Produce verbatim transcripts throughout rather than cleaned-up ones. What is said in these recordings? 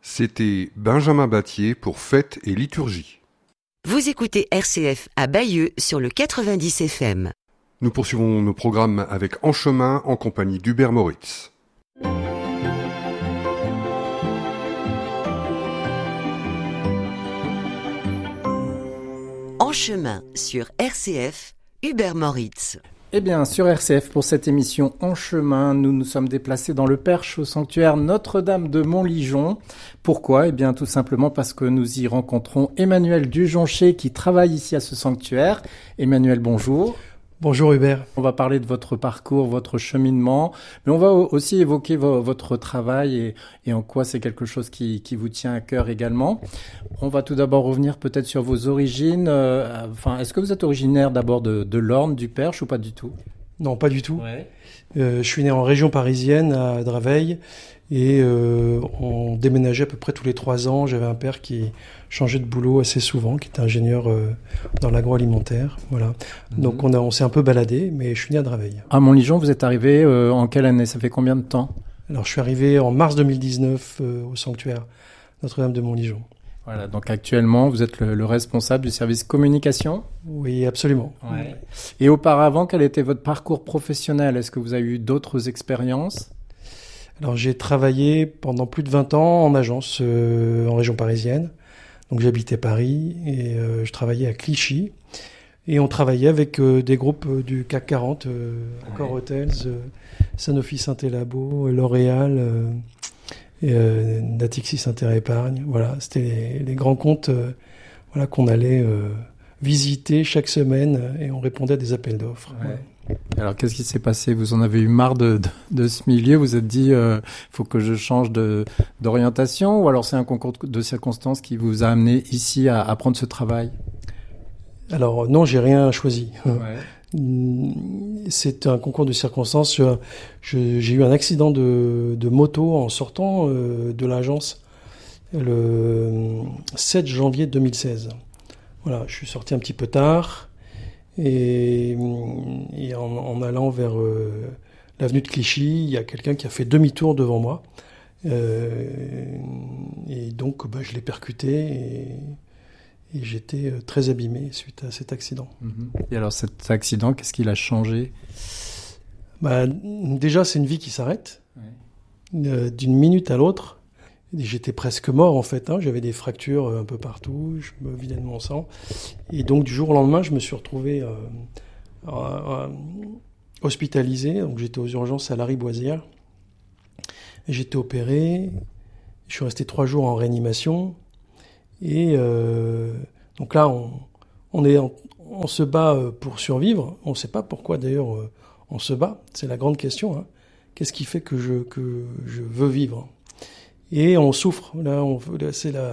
C'était Benjamin Battier pour Fête et Liturgie. Vous écoutez R C F à Bayeux sur le quatre-vingt-dix F M. Nous poursuivons nos programmes avec En chemin en compagnie d'Hubert Moritz. En chemin sur R C F, Hubert Moritz. Eh bien, sur R C F, pour cette émission En chemin, nous nous sommes déplacés dans le Perche au sanctuaire Notre-Dame de Montligeon. Pourquoi ? Eh bien, tout simplement parce que nous y rencontrons Emmanuel Dujonché qui travaille ici à ce sanctuaire. Emmanuel, bonjour. Bonjour Hubert. On va parler de votre parcours, votre cheminement, mais on va aussi évoquer vo- votre travail et, et en quoi c'est quelque chose qui, qui vous tient à cœur également. On va tout d'abord revenir peut-être sur vos origines. Euh, enfin, est-ce que vous êtes originaire d'abord de, de l'Orne, du Perche ou pas du tout ? Non, pas du tout. Ouais. Euh, je suis né en région parisienne, à Draveil, et euh, on déménageait à peu près tous les trois ans. J'avais un père qui changeait de boulot assez souvent, qui était ingénieur euh, dans l'agroalimentaire. Voilà. Mm-hmm. Donc on, a, on s'est un peu baladé, mais je suis né à Draveil. À Montligeon, vous êtes arrivé euh, en quelle année ? Ça fait combien de temps ? Alors je suis arrivé en mars deux mille dix-neuf euh, au sanctuaire Notre-Dame de Montligeon. Voilà, donc actuellement, vous êtes le, le responsable du service communication ? Oui, absolument. Ouais. Et auparavant, quel était votre parcours professionnel ? Est-ce que vous avez eu d'autres expériences ? Alors j'ai travaillé pendant plus de vingt ans en agence euh, en région parisienne. Donc j'habitais Paris et euh, je travaillais à Clichy. Et on travaillait avec euh, des groupes euh, du C A C quarante, euh, Accor ouais. Hotels, euh, Sanofi Saint-Élabo, L'Oréal, euh, et, euh, Natixis Interépargne. Voilà, c'était les, les grands comptes euh, voilà, qu'on allait euh, visiter chaque semaine et on répondait à des appels d'offres. Ouais. Ouais. Alors, qu'est-ce qui s'est passé ? Vous en avez eu marre de, de, de ce milieu ? Vous vous êtes dit, il euh, faut que je change de, d'orientation ? Ou alors c'est un concours de circonstances qui vous a amené ici à, à prendre ce travail ? Alors non, j'ai rien choisi. Ouais. C'est un concours de circonstances. Je, je, j'ai eu un accident de, de moto en sortant euh, de l'agence le sept janvier deux mille seize. Voilà, je suis sorti un petit peu tard. Et, et en, en allant vers euh, l'avenue de Clichy, il y a quelqu'un qui a fait demi-tour devant moi. Euh, et donc, bah, je l'ai percuté et, et j'étais très abîmé suite à cet accident. Et alors, cet accident, qu'est-ce qu'il a changé ? Bah, déjà, c'est une vie qui s'arrête Ouais. euh, d'une minute à l'autre. J'étais presque mort en fait, hein. J'avais des fractures un peu partout, je me vidais de mon sang. Et donc du jour au lendemain, je me suis retrouvé euh, euh, euh, hospitalisé. Donc j'étais aux urgences à Lariboisière. J'étais opéré, je suis resté trois jours en réanimation. Et euh, donc là, on, on, est en, on se bat pour survivre. On ne sait pas pourquoi d'ailleurs on se bat, c'est la grande question. Hein. Qu'est-ce qui fait que je, que je veux vivre ? Et on souffre. Là, on, là c'est la,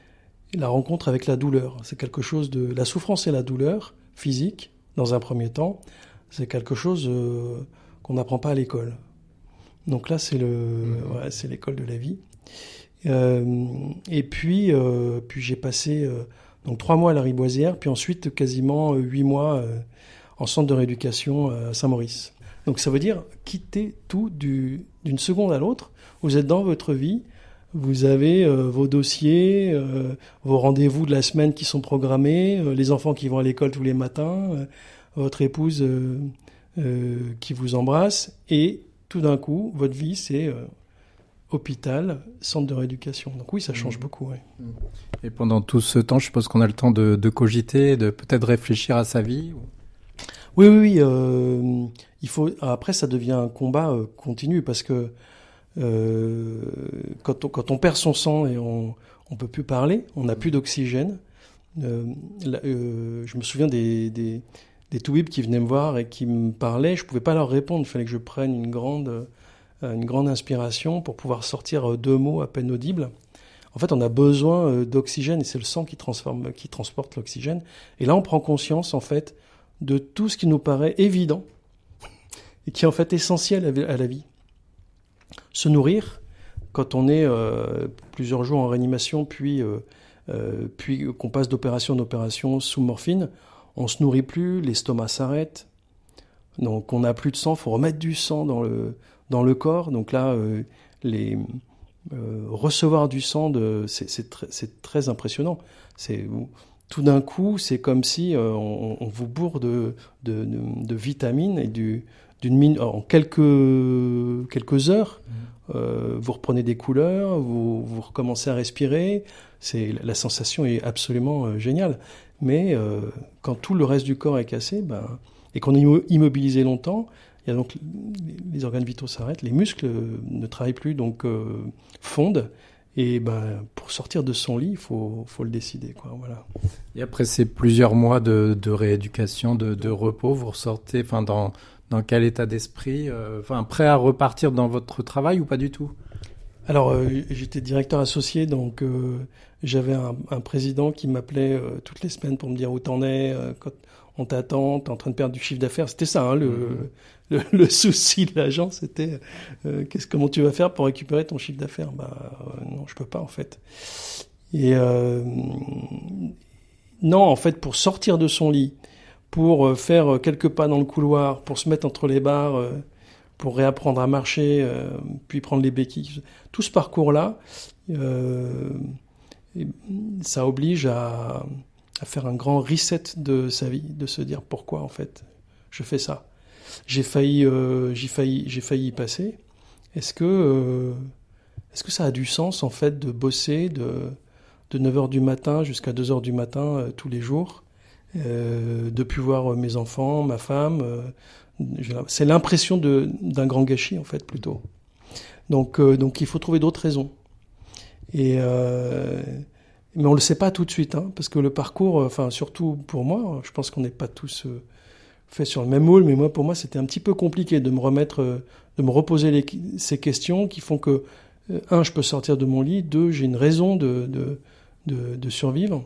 la rencontre avec la douleur. C'est quelque chose de... La souffrance et la douleur physique, dans un premier temps, c'est quelque chose euh, qu'on n'apprend pas à l'école. Donc là, c'est, le, mmh. ouais, c'est l'école de la vie. Euh, et puis, euh, puis j'ai passé euh, donc trois mois à Lariboisière, puis ensuite quasiment euh, huit mois euh, en centre de rééducation à Saint-Maurice. Donc ça veut dire quitter tout du, d'une seconde à l'autre. Vous êtes dans votre vie. Vous avez euh, vos dossiers, euh, vos rendez-vous de la semaine qui sont programmés, euh, les enfants qui vont à l'école tous les matins, euh, votre épouse euh, euh, qui vous embrasse, et tout d'un coup, votre vie, c'est euh, hôpital, centre de rééducation. Donc oui, ça change mmh. beaucoup. Ouais. Et pendant tout ce temps, je suppose qu'on a le temps de, de cogiter, de peut-être réfléchir à sa vie ou... Oui, oui, oui. Euh, il faut... Après, ça devient un combat euh, continu, parce que Euh, quand, on, quand on perd son sang et on ne peut plus parler, on n'a plus d'oxygène. Euh, là, euh, je me souviens des, des, des toubibs qui venaient me voir et qui me parlaient. Je ne pouvais pas leur répondre. Il fallait que je prenne une grande, euh, une grande inspiration pour pouvoir sortir deux mots à peine audibles. En fait, on a besoin d'oxygène et c'est le sang qui, transforme, qui transporte l'oxygène. Et là, on prend conscience en fait de tout ce qui nous paraît évident et qui est en fait essentiel à la vie. Se nourrir, quand on est euh, plusieurs jours en réanimation, puis, euh, euh, puis qu'on passe d'opération en opération sous morphine, on ne se nourrit plus, l'estomac s'arrête, donc on n'a plus de sang, il faut remettre du sang dans le, dans le corps. Donc là, euh, les, euh, recevoir du sang, de, c'est, c'est, très, c'est très impressionnant. C'est, tout d'un coup, c'est comme si euh, on, on vous bourre de, de, de, de vitamines et du, d'une mine, en quelques, quelques heures. Mmh. Euh, vous reprenez des couleurs, vous, vous recommencez à respirer. C'est, la sensation est absolument euh, géniale. Mais euh, quand tout le reste du corps est cassé, ben, et qu'on est immobilisé longtemps, il y a donc, les organes vitaux s'arrêtent, les muscles ne travaillent plus, donc euh, fondent. Et ben, pour sortir de son lit, il faut, faut le décider, quoi. Voilà. Et après ces plusieurs mois de, de rééducation, de, de repos, vous ressortez, enfin, dans, dans quel état d'esprit, euh, enfin, prêt à repartir dans votre travail ou pas du tout? Alors, euh, j'étais directeur associé, donc euh, j'avais un, un président qui m'appelait euh, toutes les semaines pour me dire où t'en es, euh, quand on t'attend, t'es en train de perdre du chiffre d'affaires. C'était ça, hein, le, mmh. le, le souci de l'agent, c'était euh, qu'est-ce, comment tu vas faire pour récupérer ton chiffre d'affaires? Bah euh, non, je peux pas en fait. Et euh, non, en fait, pour sortir de son lit, pour faire quelques pas dans le couloir, pour se mettre entre les barres, euh, pour réapprendre à marcher, euh, puis prendre les béquilles, tout ce parcours-là, euh, ça oblige à à faire un grand reset de sa vie, de se dire pourquoi en fait je fais ça. J'ai failli, euh, j'ai failli, j'ai failli y passer. Est-ce que, euh, est-ce que ça a du sens en fait de bosser de de neuf heures du matin jusqu'à deux heures du matin euh, tous les jours, euh, de plus voir mes enfants, ma femme. Euh, c'est l'impression de d'un grand gâchis en fait plutôt. Donc euh, donc il faut trouver d'autres raisons. Et euh, Mais on le sait pas tout de suite, hein, parce que le parcours, enfin surtout pour moi, je pense qu'on n'est pas tous euh, faits sur le même moule, mais moi pour moi c'était un petit peu compliqué de me remettre, euh, de me reposer les, ces questions qui font que euh, un, je peux sortir de mon lit, deux, j'ai une raison de de de, de survivre,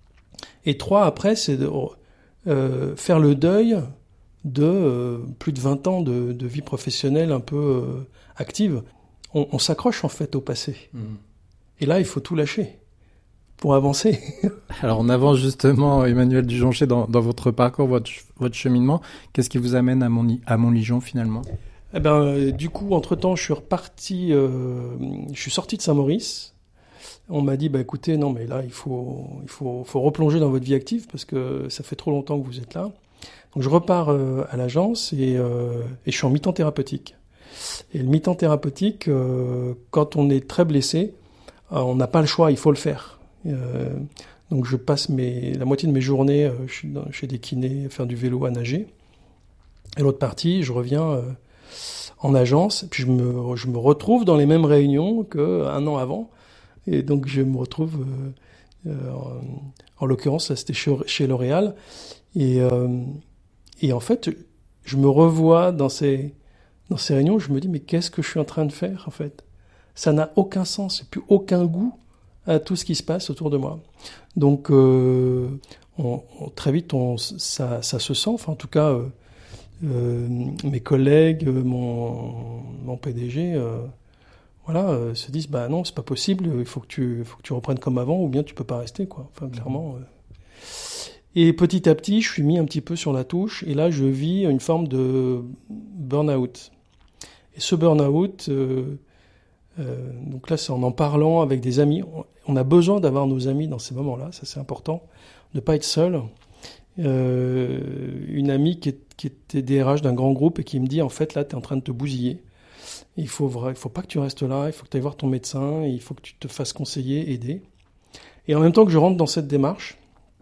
et trois, après c'est de euh, faire le deuil de euh, plus de vingt ans de, de vie professionnelle un peu euh, active. On, on s'accroche en fait au passé, mmh. Et là il faut tout lâcher pour avancer. Alors on avance justement, Emmanuel Dujonché, dans, dans votre parcours, votre, votre cheminement. Qu'est-ce qui vous amène à, Mon, à Montligeon finalement? Eh ben, euh, du coup, entre-temps, je suis reparti, euh, je suis sorti de Saint-Maurice. On m'a dit, bah écoutez, non mais là, il faut, il faut, faut replonger dans votre vie active parce que ça fait trop longtemps que vous êtes là. Donc je repars euh, à l'agence et, euh, et je suis en mi-temps thérapeutique. Et le mi-temps thérapeutique, euh, quand on est très blessé, euh, on n'a pas le choix, il faut le faire. Euh, donc je passe mes, la moitié de mes journées euh, je suis dans, chez des kinés à faire du vélo, à nager. Et l'autre partie, je reviens euh, en agence. Et puis je me, je me retrouve dans les mêmes réunions qu'un an avant. Et donc je me retrouve, euh, euh, en, en l'occurrence, c'était chez, chez L'Oréal. Et, euh, et en fait, je me revois dans ces, dans ces réunions. Je me dis, mais qu'est-ce que je suis en train de faire en fait? Ça n'a aucun sens, et plus aucun goût à tout ce qui se passe autour de moi. Donc euh, on, on, très vite on, ça, ça se sent, enfin en tout cas euh, euh, mes collègues, mon, mon P D G euh, voilà, euh, se disent bah non c'est pas possible, il faut que tu, faut que tu reprennes comme avant ou bien tu peux pas rester quoi. Enfin clairement. Euh. Et petit à petit je suis mis un petit peu sur la touche et là je vis une forme de burn-out. Et ce burn-out euh, Euh, donc là, c'est en en parlant avec des amis. On a besoin d'avoir nos amis dans ces moments-là, ça c'est important, de ne pas être seul. Euh, une amie qui, est, qui était D R H d'un grand groupe et qui me dit, en fait, là, tu es en train de te bousiller. Il faut, il faut pas que tu restes là, il faut que tu ailles voir ton médecin, il faut que tu te fasses conseiller, aider. Et en même temps que je rentre dans cette démarche,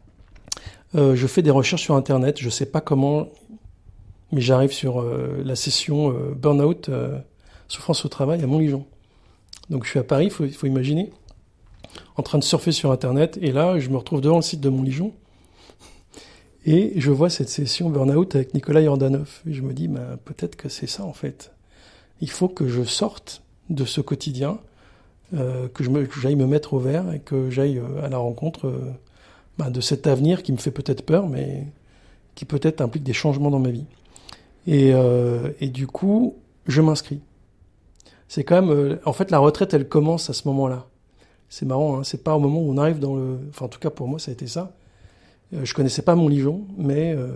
euh, je fais des recherches sur Internet, je sais pas comment, mais j'arrive sur euh, la session euh, Burnout, euh, souffrance au travail à Montligeon. Donc je suis à Paris, il faut, faut imaginer, en train de surfer sur Internet, et là je me retrouve devant le site de Montligeon, et je vois cette session Burnout avec Nicolas Yordanov, et je me dis, bah, peut-être que c'est ça en fait. Il faut que je sorte de ce quotidien, euh, que, je me, que j'aille me mettre au vert, et que j'aille euh, à la rencontre euh, bah, de cet avenir qui me fait peut-être peur, mais qui peut-être implique des changements dans ma vie. Et, euh, et du coup, je m'inscris. C'est quand même, euh, en fait, la retraite, elle commence à ce moment-là. C'est marrant, hein, c'est pas au moment où on arrive dans le, enfin, en tout cas pour moi, ça a été ça. Euh, je connaissais pas Montligeon, mais euh,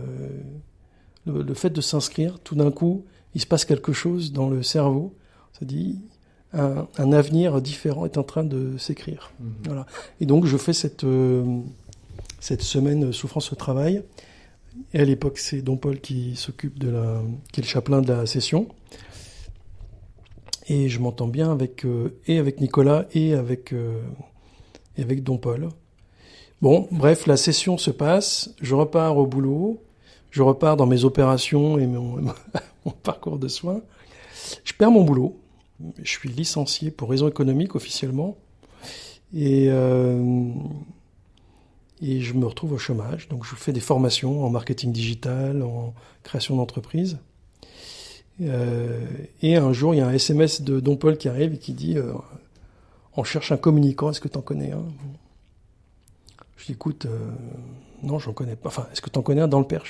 le, le fait de s'inscrire, tout d'un coup, il se passe quelque chose dans le cerveau. On se dit, un, un avenir différent est en train de s'écrire. Mmh. Voilà. Et donc je fais cette, euh, cette semaine souffrance au travail. Et à l'époque, c'est Don Paul qui s'occupe de la, qui est le chapelain de la session. Et je m'entends bien avec, euh, et avec Nicolas et avec, euh, et avec Don Paul. Bon, bref, la session se passe, je repars au boulot, je repars dans mes opérations et mon, mon parcours de soins. Je perds mon boulot. Je suis licencié pour raisons économiques officiellement. Et, euh, et je me retrouve au chômage. Donc je fais des formations en marketing digital, en création d'entreprise. Euh, et un jour, il y a un S M S de Don Paul qui arrive et qui dit euh, « On cherche un communicant, est-ce que tu en connais un ?» Je dis « Écoute, euh, non, j'en connais pas. Enfin, est-ce que tu en connais un dans le Perche ?»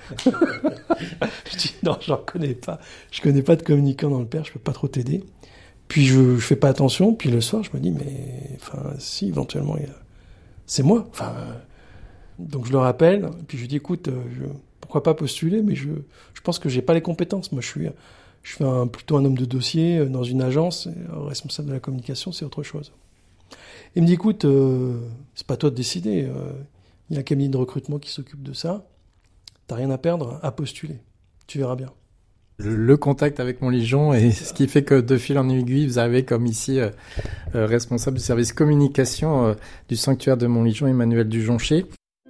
Je dis « Non, j'en connais pas. Je connais pas de communicant dans le Perche, je peux pas trop t'aider. » Puis je, je fais pas attention, puis le soir, je me dis « Mais, enfin, si, éventuellement, il y a... c'est moi. » Enfin, donc je le rappelle, puis je lui dis « Écoute, euh, je... pourquoi pas postuler, mais je, je pense que j'ai pas les compétences. Moi, je suis, je suis un, plutôt un homme de dossier dans une agence, responsable de la communication, c'est autre chose. » Il me dit, écoute, euh, c'est pas toi de décider. Il euh, y a un cabinet de recrutement qui s'occupe de ça. T'as rien à perdre, à postuler. Tu verras bien. Le, le contact avec Montligeon et ce qui fait que de fil en aiguille, vous arrivez comme ici euh, euh, responsable du service communication euh, du sanctuaire de Montligeon, Emmanuel Dujoncher.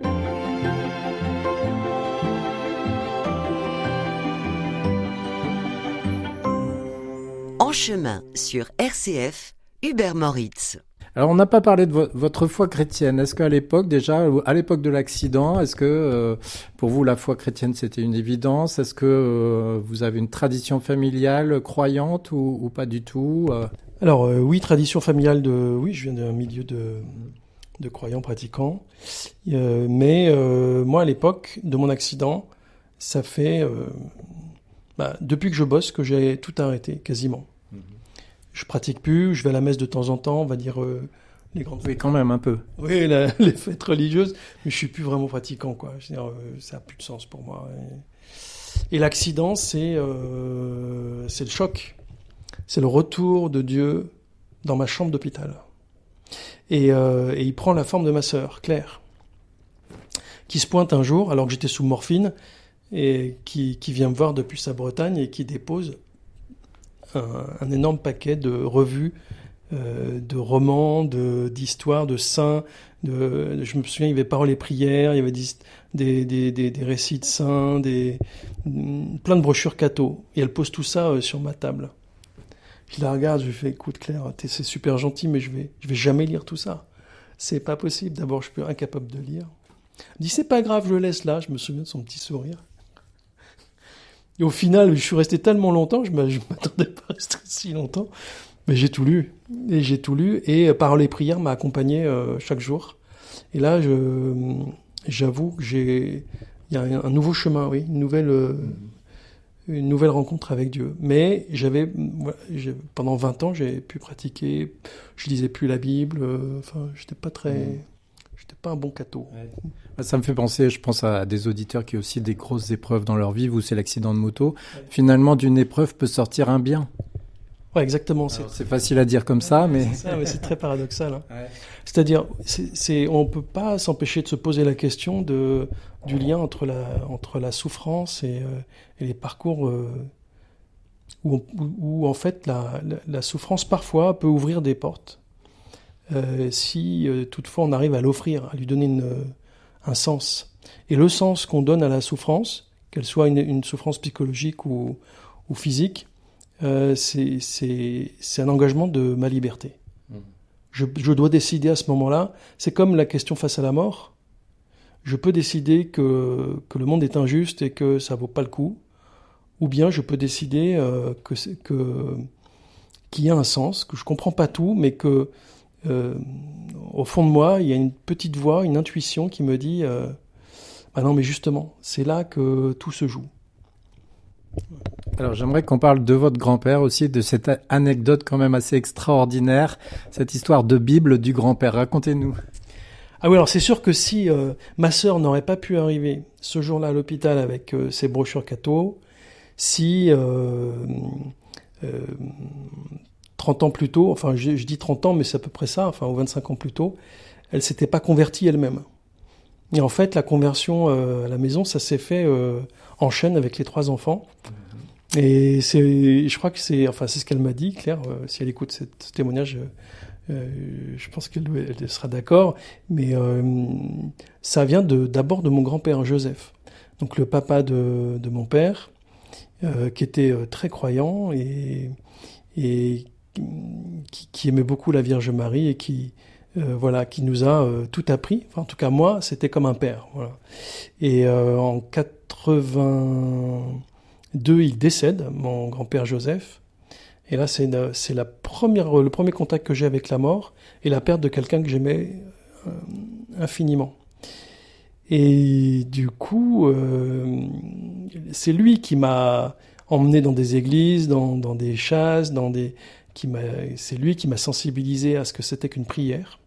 En chemin sur R C F, Hubert Moritz. Alors, on n'a pas parlé de vo- votre foi chrétienne. Est-ce qu'à l'époque, déjà, à l'époque de l'accident, est-ce que euh, pour vous, la foi chrétienne, c'était une évidence ? Est-ce que euh, vous avez une tradition familiale croyante ou, ou pas du tout ? euh... Alors, euh, oui, tradition familiale de... Oui, je viens d'un milieu de, de croyants pratiquants. Euh, mais euh, moi, à l'époque de mon accident, ça fait... Euh, bah, depuis que je bosse, que j'ai tout arrêté, quasiment. Je pratique plus, je vais à la messe de temps en temps, on va dire euh, les grandes fêtes. Oui, quand même, un peu. Oui, la, les fêtes religieuses, mais je suis plus vraiment pratiquant, quoi. Je veux dire, euh, ça a plus de sens pour moi. Et, et l'accident, c'est euh, c'est le choc. C'est le retour de Dieu dans ma chambre d'hôpital. Et, euh, et il prend la forme de ma sœur, Claire, qui se pointe un jour, alors que j'étais sous morphine, et qui, qui vient me voir depuis sa Bretagne et qui dépose Un, un énorme paquet de revues, euh, de romans, de, d'histoires, de saints. De, je me souviens, il y avait Paroles et prières, il y avait des, des, des, des, des récits de saints, des, plein de brochures catho. Et elle pose tout ça euh, sur ma table. Je la regarde, je lui fais, écoute Claire, t'es, c'est super gentil, mais je vais, je vais jamais lire tout ça. C'est pas possible. D'abord, je suis incapable de lire. Elle dit, c'est pas grave, je le laisse là. Je me souviens de son petit sourire. Et au final, je suis resté tellement longtemps, je ne m'attendais pas à rester si longtemps, mais j'ai tout lu. Et j'ai tout lu, et Paroles et prières m'a accompagné euh, chaque jour. Et là, je, j'avoue que j'ai, il y a un, un nouveau chemin, oui, une nouvelle, euh, une nouvelle rencontre avec Dieu. Mais j'avais, voilà, j'ai, pendant vingt ans, j'ai pu pratiquer, je lisais plus la Bible, euh, enfin, j'étais pas très... Mmh. J'étais pas un bon catho. Ouais. Ça me fait penser, je pense à des auditeurs qui ont aussi des grosses épreuves dans leur vie, où c'est l'accident de moto. Ouais. Finalement, d'une épreuve peut sortir un bien. Ouais, exactement. C'est... c'est facile à dire comme ça, ouais, mais... C'est ça, mais c'est très paradoxal. Hein. Ouais. C'est-à-dire, c'est, c'est, on peut pas s'empêcher de se poser la question de, du lien entre la, entre la souffrance et, euh, et les parcours euh, où, où, où, en fait, la, la, la souffrance, parfois, peut ouvrir des portes. Euh, si euh, toutefois on arrive à l'offrir, à lui donner une, euh, un sens. Et le sens qu'on donne à la souffrance, qu'elle soit une, une souffrance psychologique ou, ou physique, euh, c'est, c'est, c'est un engagement de ma liberté. Mmh. Je, je dois décider à ce moment-là, c'est comme la question face à la mort, je peux décider que, que le monde est injuste et que ça vaut pas le coup, ou bien je peux décider euh, que, c'est, que, qu'il y a un sens, que je comprends pas tout, mais que Euh, au fond de moi, il y a une petite voix, une intuition qui me dit euh, « Ah non, mais justement, c'est là que tout se joue. » Alors, j'aimerais qu'on parle de votre grand-père aussi, de cette anecdote quand même assez extraordinaire, cette histoire de Bible du grand-père. Racontez-nous. Ah oui, alors c'est sûr que si euh, ma sœur n'aurait pas pu arriver ce jour-là à l'hôpital avec euh, ses brochures catho, si... Euh, euh, trente ans plus tôt, enfin je, je dis trente ans, mais c'est à peu près ça, enfin ou vingt-cinq ans plus tôt, elle s'était pas convertie elle-même. Et en fait, la conversion euh, à la maison, ça s'est fait euh, en chaîne avec les trois enfants. Mmh. Et c'est, je crois que c'est, enfin c'est ce qu'elle m'a dit, Claire, euh, si elle écoute ce témoignage, euh, je pense qu'elle elle sera d'accord. Mais euh, ça vient de, d'abord de mon grand-père Joseph, donc le papa de, de mon père, euh, qui était euh, très croyant et, et qui, qui aimait beaucoup la Vierge Marie et qui Euh, voilà, qui nous a euh, tout appris. Enfin, en tout cas, moi, c'était comme un père. Voilà. Et euh, en quatre-vingt-deux, il décède, mon grand-père Joseph. Et là, c'est, une, c'est la première, le premier contact que j'ai avec la mort et la perte de quelqu'un que j'aimais euh, infiniment. Et du coup, euh, c'est lui qui m'a emmené dans des églises, dans, dans des chasses, dans des, qui m'a, c'est lui qui m'a sensibilisé à ce que c'était qu'une prière.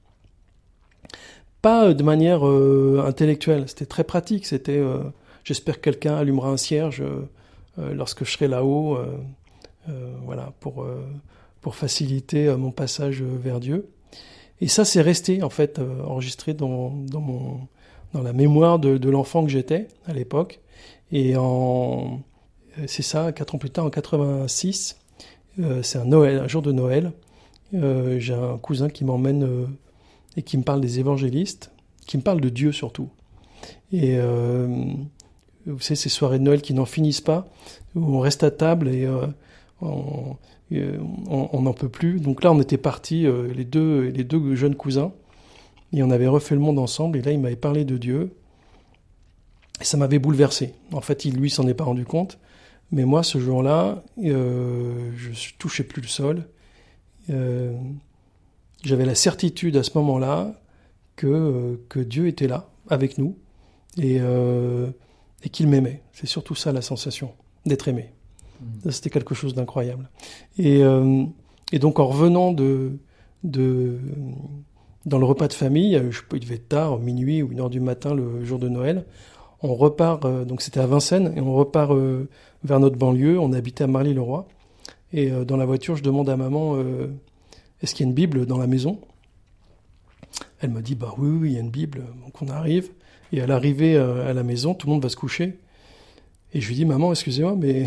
Pas de manière euh, intellectuelle, c'était très pratique. C'était, euh, j'espère que quelqu'un allumera un cierge euh, euh, lorsque je serai là-haut, euh, euh, voilà, pour euh, pour faciliter euh, mon passage vers Dieu. Et ça, c'est resté en fait euh, enregistré dans dans mon dans la mémoire de, de l'enfant que j'étais à l'époque. Et en c'est ça, quatre ans plus tard, en quatre-vingt-six, euh, c'est un Noël, un jour de Noël. Euh, j'ai un cousin qui m'emmène euh, et qui me parle des évangélistes, qui me parle de Dieu surtout. Et euh, vous savez, ces soirées de Noël qui n'en finissent pas, où on reste à table et euh, on n'en peut plus. Donc là, on était partis, euh, les, deux, les deux jeunes cousins, et on avait refait le monde ensemble, et là, il m'avait parlé de Dieu, et ça m'avait bouleversé. En fait, il, lui, s'en est pas rendu compte, mais moi, ce jour-là, euh, je ne touchais plus le sol. Euh, J'avais la certitude à ce moment-là que, euh, que Dieu était là, avec nous, et, euh, et qu'il m'aimait. C'est surtout ça la sensation, d'être aimé. Mmh. Ça, c'était quelque chose d'incroyable. Et, euh, et donc en revenant de, de, dans le repas de famille, je, il devait être tard, minuit ou une heure du matin le jour de Noël, on repart, euh, donc c'était à Vincennes, et on repart euh, vers notre banlieue, on habitait à Marly-le-Roi, et euh, dans la voiture, je demande à maman... Euh, est-ce qu'il y a une Bible dans la maison ? Elle me dit, bah oui, oui, il y a une Bible. Donc on arrive, et à l'arrivée à la maison, tout le monde va se coucher. Et je lui dis, maman, excusez-moi, mais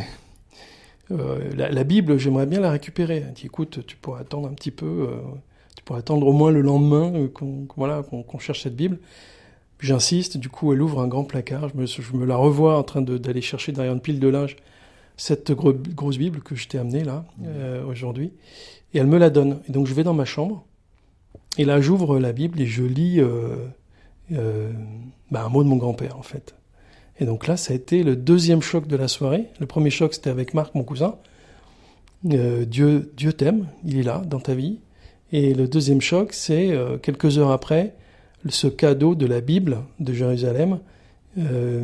euh, la, la Bible, j'aimerais bien la récupérer. Elle dit, écoute, tu pourrais attendre un petit peu, euh, tu pourrais attendre au moins le lendemain euh, qu'on, voilà, qu'on, qu'on cherche cette Bible. Puis j'insiste, du coup, elle ouvre un grand placard, je me, je me la revois en train de, d'aller chercher derrière une pile de linge cette gros, grosse Bible que je t'ai amenée là, euh, aujourd'hui. Et elle me la donne. Et donc je vais dans ma chambre, et là j'ouvre la Bible et je lis euh, euh, bah, un mot de mon grand-père en fait. Et donc là ça a été le deuxième choc de la soirée. Le premier choc c'était avec Marc, mon cousin. Euh, Dieu, Dieu t'aime, il est là dans ta vie. Et le deuxième choc c'est euh, quelques heures après, ce cadeau de la Bible de Jérusalem euh,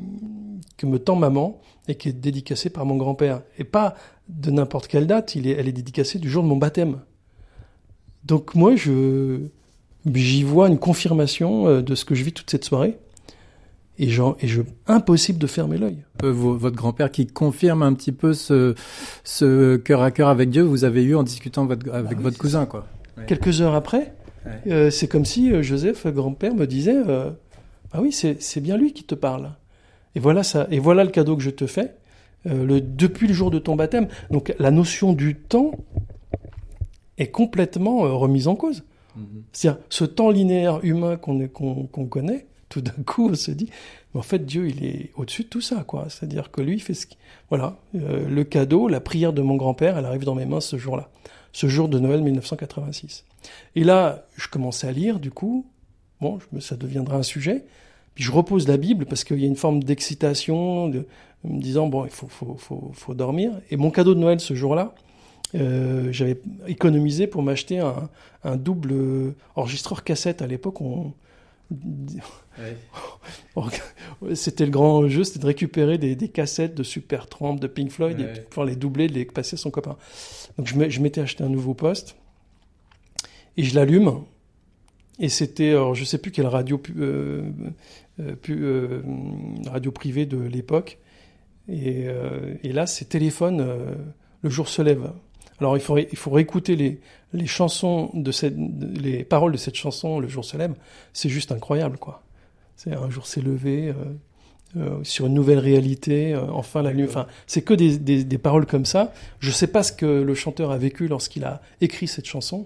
que me tend maman et qui est dédicacé par mon grand-père. Et pas de n'importe quelle date, il est, elle est dédicacée du jour de mon baptême. Donc moi, je, j'y vois une confirmation de ce que je vis toute cette soirée. Et, genre, et je, impossible de fermer l'œil. Votre grand-père qui confirme un petit peu ce, ce cœur à cœur avec Dieu, vous avez eu en discutant votre, avec bah oui, votre cousin, quoi. Ouais. Quelques heures après, ouais. euh, c'est comme si euh, Joseph, grand-père, me disait euh, « Ah oui, c'est, c'est bien lui qui te parle. Et voilà, ça, et voilà le cadeau que je te fais. Euh, le, depuis le jour de ton baptême. » Donc la notion du temps est complètement euh, remise en cause. Mm-hmm. C'est-à-dire ce temps linéaire humain qu'on, est, qu'on, qu'on connaît, tout d'un coup on se dit, mais en fait Dieu il est au-dessus de tout ça, quoi. C'est-à-dire que lui il fait ce qui... Voilà, euh, le cadeau, la prière de mon grand-père, elle arrive dans mes mains ce jour-là, ce jour de Noël dix-neuf cent quatre-vingt-six. Et là, je commençais à lire, du coup, bon, je me, ça deviendra un sujet. Puis je repose la Bible parce qu'il y a une forme d'excitation, de, me disant bon, il faut, faut, faut, faut dormir. Et mon cadeau de Noël ce jour-là, euh, j'avais économisé pour m'acheter un, un double enregistreur cassette. À l'époque, on, ouais. C'était le grand jeu, c'était de récupérer des, des cassettes de Supertramp, de Pink Floyd, ouais. Et pouvoir les doubler, de les passer à son copain. Donc je, je m'étais acheté un nouveau poste et je l'allume. Et c'était, alors je sais plus quelle radio, euh, euh, euh, radio privée de l'époque. Et, euh, et là, c'est téléphone, euh, le jour se lève. Alors il faut, il faut réécouter les, les chansons de cette, les paroles de cette chanson, Le jour se lève. C'est juste incroyable, quoi. C'est un jour s'est levé, euh, euh, sur une nouvelle réalité, euh, enfin la nuit. Enfin, c'est que des, des, des paroles comme ça. Je sais pas ce que le chanteur a vécu lorsqu'il a écrit cette chanson,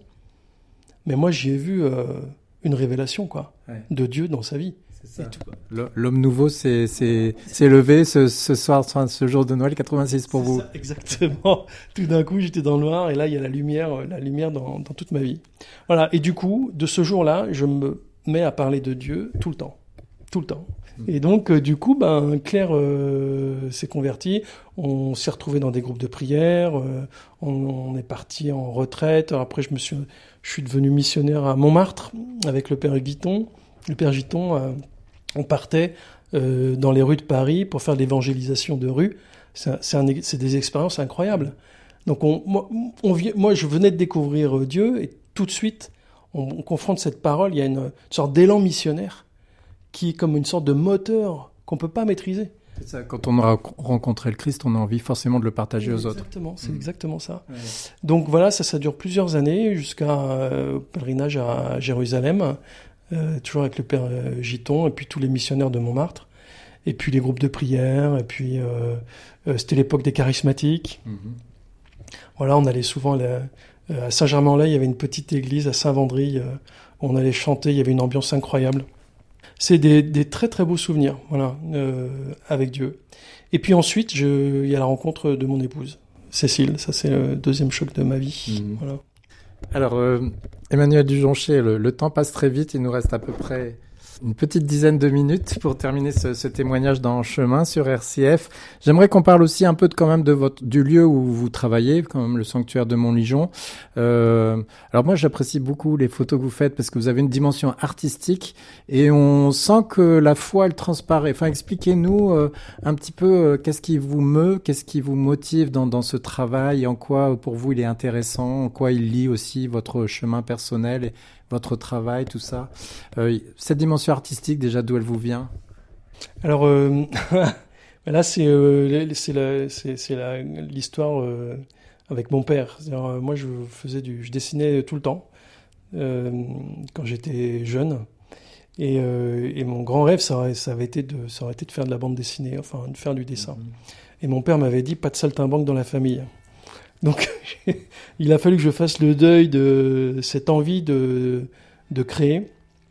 mais moi j'y ai vu euh, une révélation, quoi, ouais. de Dieu dans sa vie. C'est ça. L'homme nouveau s'est, s'est, s'est levé ce, ce soir, ce jour de Noël quatre-vingt-six pour c'est vous. Ça, exactement. Tout d'un coup, j'étais dans le noir et là, il y a la lumière, la lumière dans, dans toute ma vie. Voilà. Et du coup, de ce jour-là, je me mets à parler de Dieu tout le temps, tout le temps. Et donc, euh, du coup, ben Claire euh, s'est convertie. On s'est retrouvés dans des groupes de prière. Euh, on, on est parti en retraite. Alors après, je me suis, je suis devenu missionnaire à Montmartre avec le père Guiton. Le père Giton, euh, on partait euh, dans les rues de Paris pour faire de l'évangélisation de rue. C'est, un, c'est, un, c'est des expériences incroyables. Donc, on, moi, on, moi, je venais de découvrir Dieu et tout de suite, on, on confronte cette parole. Il y a une, une sorte d'élan missionnaire qui est comme une sorte de moteur qu'on peut pas maîtriser. C'est ça. Quand on a rencontré le Christ, on a envie forcément de le partager oui, aux exactement, autres. C'est mmh. exactement ça. Ouais. Donc voilà, ça, ça dure plusieurs années jusqu'à euh, pèlerinage à Jérusalem. Euh, toujours avec le père euh, Giton et puis tous les missionnaires de Montmartre et puis les groupes de prière et puis euh, euh, c'était l'époque des charismatiques. Mm-hmm. Voilà, on allait souvent à, la, à Saint-Germain-en-Laye, il y avait une petite église à Saint-Vendry euh, où on allait chanter, il y avait une ambiance incroyable. C'est des, des très très beaux souvenirs, voilà, euh, avec Dieu. Et puis ensuite, je, il y a la rencontre de mon épouse, Cécile. Ça c'est le deuxième choc de ma vie. Mm-hmm. Voilà. Alors, euh, Emmanuel Dujoncher, le, le temps passe très vite. Il nous reste à peu près une petite dizaine de minutes pour terminer ce, ce témoignage dans Chemin sur R C F. J'aimerais qu'on parle aussi un peu de, quand même de votre, du lieu où vous travaillez, quand même le sanctuaire de Montligeon. Euh, alors moi, j'apprécie beaucoup les photos que vous faites parce que vous avez une dimension artistique et on sent que la foi, elle transparaît. Enfin, expliquez-nous euh, un petit peu euh, qu'est-ce qui vous meut, qu'est-ce qui vous motive dans, dans ce travail, en quoi pour vous il est intéressant, en quoi il lie aussi votre chemin personnel et votre travail, tout ça. Euh, cette dimension artistique, déjà, d'où elle vous vient ? Alors, euh, là, c'est, euh, c'est, la, c'est, c'est la, l'histoire euh, avec mon père. C'est-à-dire, euh, moi, je faisais du, je dessinais tout le temps euh, quand j'étais jeune. Et, euh, et mon grand rêve, ça, aurait, ça, avait été de, ça aurait été de faire de la bande dessinée, enfin, de faire du dessin. Mmh. Et mon père m'avait dit, pas de saltimbanque dans la famille. Donc, il a fallu que je fasse le deuil de cette envie de, de créer.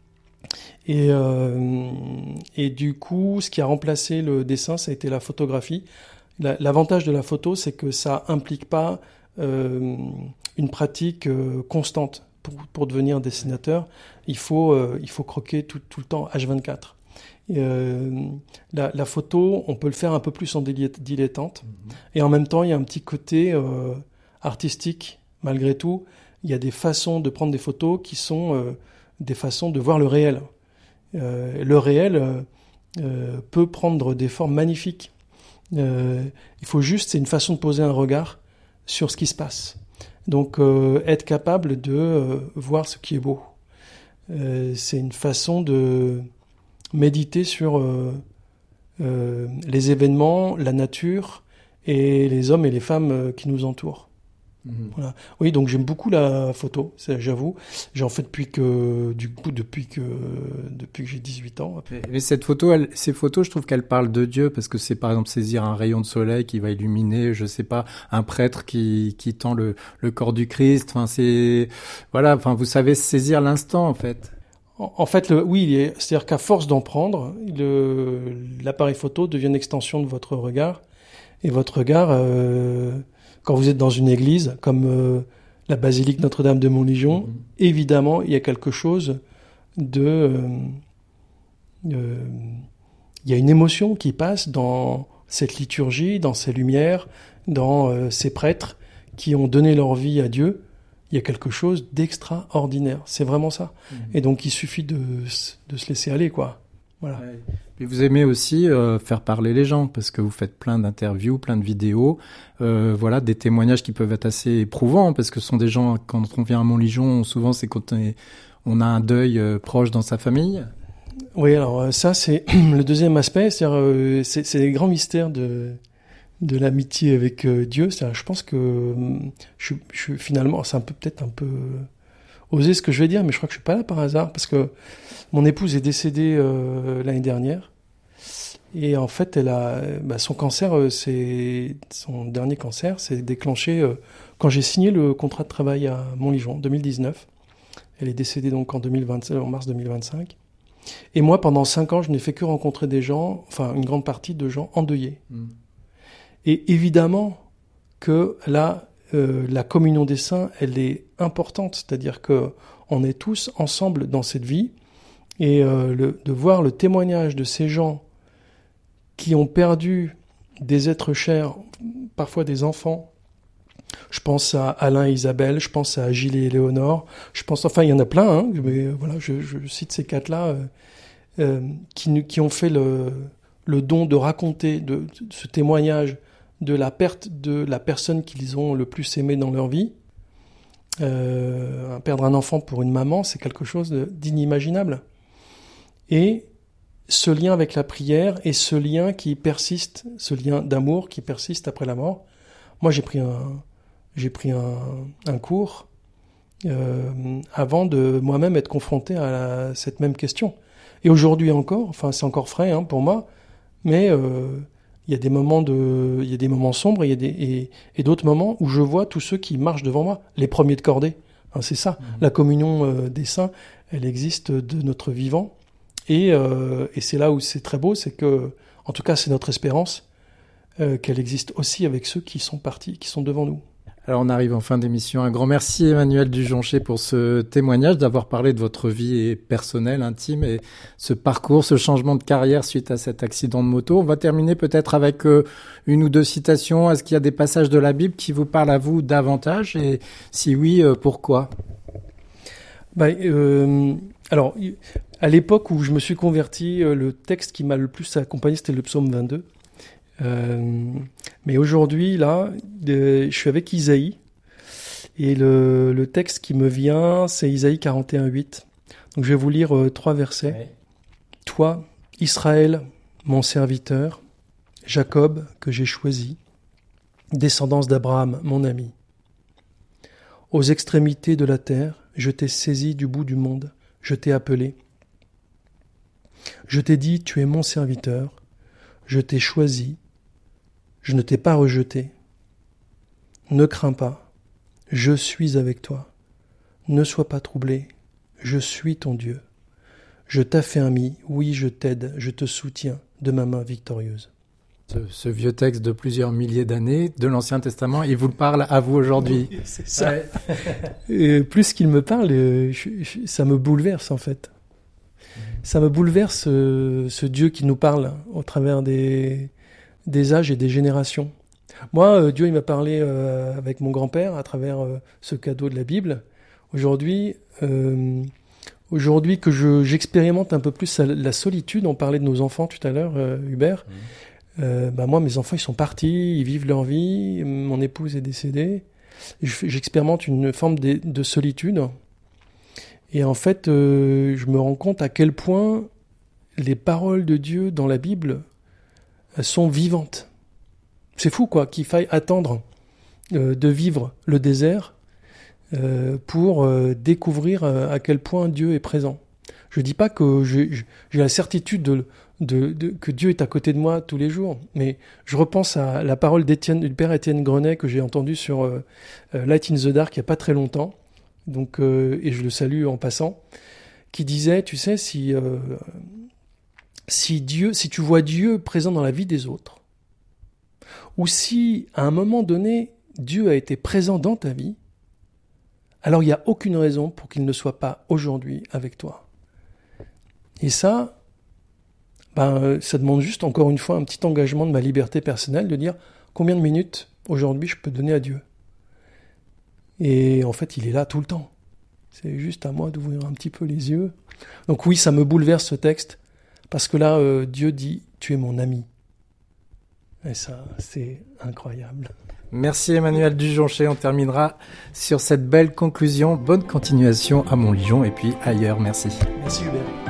Et, euh, et du coup, ce qui a remplacé le dessin, ça a été la photographie. La, l'avantage de la photo, c'est que ça implique pas euh, une pratique euh, constante. Pour, pour devenir dessinateur, il faut, euh, il faut croquer tout, tout le temps, H vingt-quatre. Et, euh, la, la photo, on peut le faire un peu plus en dilettante. Mmh. Et en même temps, il y a un petit côté euh, artistique, malgré tout. Il y a des façons de prendre des photos qui sont euh, des façons de voir le réel. Euh, le réel euh, euh, peut prendre des formes magnifiques. Euh, il faut juste, c'est une façon de poser un regard sur ce qui se passe. Donc, euh, être capable de euh, voir ce qui est beau. Euh, c'est une façon de méditer sur euh, euh, les événements, la nature et les hommes et les femmes euh, qui nous entourent. Mmh. Voilà. Oui, donc j'aime beaucoup la photo, ça, j'avoue. J'en fais depuis que, du coup, depuis que, depuis que j'ai dix-huit ans. Mais cette photo, elle, ces photos, je trouve qu'elles parlent de Dieu parce que c'est par exemple saisir un rayon de soleil qui va illuminer, je sais pas, un prêtre qui, qui tend le, le corps du Christ. Enfin, c'est, voilà, enfin, vous savez saisir l'instant, en fait. En, en fait, le, oui, il est, c'est-à-dire qu'à force d'en prendre, le, l'appareil photo devient une extension de votre regard. Et votre regard, euh, quand vous êtes dans une église, comme euh, la basilique Notre-Dame de Montligeon, mmh. évidemment, il y a quelque chose de... Euh, euh, il y a une émotion qui passe dans cette liturgie, dans ces lumières, dans euh, ces prêtres qui ont donné leur vie à Dieu. Il y a quelque chose d'extraordinaire. C'est vraiment ça. Mmh. Et donc, il suffit de, de se laisser aller, quoi. Voilà. Ouais. Et vous aimez aussi euh, faire parler les gens parce que vous faites plein d'interviews, plein de vidéos, euh, voilà, des témoignages qui peuvent être assez éprouvants parce que ce sont des gens, quand on vient à Montligeon, souvent c'est quand on, est, on a un deuil euh, proche dans sa famille. Oui, alors ça c'est le deuxième aspect, c'est-à-dire euh, c'est, c'est les grands mystères de, de l'amitié avec euh, Dieu. C'est-à-dire, je pense que euh, je, je, finalement, c'est un peu peut-être un peu osé ce que je vais dire, mais je crois que je suis pas là par hasard parce que mon épouse est décédée euh, l'année dernière et en fait, elle a bah, son cancer, euh, c'est son dernier cancer, s'est déclenché euh, quand j'ai signé le contrat de travail à Montligeon en deux mille dix-neuf. Elle est décédée donc en deux mille vingt, en mars deux mille vingt-cinq. Et moi, pendant cinq ans, je n'ai fait que rencontrer des gens, enfin une grande partie de gens endeuillés. Mmh. Et évidemment que là, euh, la communion des saints, elle est importante, c'est-à-dire que on est tous ensemble dans cette vie, et euh, le, de voir le témoignage de ces gens qui ont perdu des êtres chers, parfois des enfants. Je pense à Alain et Isabelle, je pense à Gilles et Éléonore, je pense, enfin il y en a plein, hein, mais voilà, je, je cite ces quatre-là euh, euh, qui, qui ont fait le, le don de raconter de, de ce témoignage de la perte de la personne qu'ils ont le plus aimé dans leur vie. Euh, perdre un enfant pour une maman, c'est quelque chose d'inimaginable. Et ce lien avec la prière et ce lien qui persiste, ce lien d'amour qui persiste après la mort. Moi, j'ai pris un, j'ai pris un, un cours euh, avant de moi-même être confronté à la, cette même question. Et aujourd'hui encore, enfin, c'est encore frais hein, pour moi, mais euh, il y a des moments de, il y a des moments sombres, il y a des et, et d'autres moments où je vois tous ceux qui marchent devant moi, les premiers de cordée. Hein, c'est ça, mmh. La communion euh, des saints, elle existe de notre vivant. Et, euh, et c'est là où c'est très beau, c'est que, en tout cas, c'est notre espérance, euh, qu'elle existe aussi avec ceux qui sont partis, qui sont devant nous. Alors, on arrive en fin d'émission. Un grand merci, Emmanuel Dujoncher, pour ce témoignage, d'avoir parlé de votre vie personnelle, intime, et ce parcours, ce changement de carrière suite à cet accident de moto. On va terminer peut-être avec euh, une ou deux citations. Est-ce qu'il y a des passages de la Bible qui vous parlent à vous davantage? Et si oui, euh, pourquoi? Bah, euh, alors, à l'époque où je me suis converti, le texte qui m'a le plus accompagné, c'était le psaume vingt-deux. Euh, mais aujourd'hui, là, de, je suis avec Isaïe. Et le, le texte qui me vient, c'est Isaïe quarante et un, huit. Donc je vais vous lire euh, trois versets. Ouais. Toi, Israël, mon serviteur, Jacob, que j'ai choisi, descendance d'Abraham, mon ami. Aux extrémités de la terre, je t'ai saisi du bout du monde, je t'ai appelé. Je t'ai dit, tu es mon serviteur, je t'ai choisi, je ne t'ai pas rejeté. Ne crains pas, je suis avec toi. Ne sois pas troublé, je suis ton Dieu. Je t'affermis, oui, je t'aide, je te soutiens de ma main victorieuse. Ce, ce vieux texte de plusieurs milliers d'années de l'Ancien Testament, il vous le parle à vous aujourd'hui. Oui, c'est ça. Ouais. Et plus qu'il me parle, je, je, ça me bouleverse en fait. Ça me bouleverse ce, ce Dieu qui nous parle au travers des, des âges et des générations. Moi, Dieu il m'a parlé euh, avec mon grand-père à travers euh, ce cadeau de la Bible. Aujourd'hui, euh, aujourd'hui que je, j'expérimente un peu plus la solitude, on parlait de nos enfants tout à l'heure, euh, Hubert. Mmh. Euh, bah moi, mes enfants, ils sont partis, ils vivent leur vie, mon épouse est décédée. J'expérimente une forme de, de solitude. Et en fait, euh, je me rends compte à quel point les paroles de Dieu dans la Bible sont vivantes. C'est fou, quoi, qu'il faille attendre euh, de vivre le désert euh, pour euh, découvrir euh, à quel point Dieu est présent. Je dis pas que j'ai, j'ai la certitude de, de, de, que Dieu est à côté de moi tous les jours, mais je repense à la parole d'Étienne, du père Étienne Grenet que j'ai entendu sur euh, Light in the Dark il n'y a pas très longtemps. Donc, euh, et je le salue en passant, qui disait, tu sais, si, euh, si Dieu, si tu vois Dieu présent dans la vie des autres, ou si à un moment donné, Dieu a été présent dans ta vie, alors il n'y a aucune raison pour qu'il ne soit pas aujourd'hui avec toi. Et ça, ben, ça demande juste encore une fois un petit engagement de ma liberté personnelle, de dire combien de minutes aujourd'hui je peux donner à Dieu. Et en fait, il est là tout le temps. C'est juste à moi d'ouvrir un petit peu les yeux. Donc oui, ça me bouleverse ce texte, parce que là, euh, Dieu dit, tu es mon ami. Et ça, c'est incroyable. Merci Emmanuel Dujoncher. On terminera sur cette belle conclusion. Bonne continuation à Montligeon et puis ailleurs. Merci. Merci Hubert.